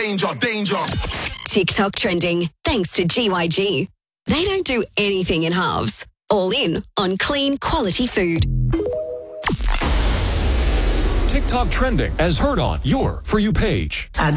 danger, danger. TikTok trending thanks to GYG. They don't do anything in halves. All in on clean, quality food. TikTok trending as heard on your For You page.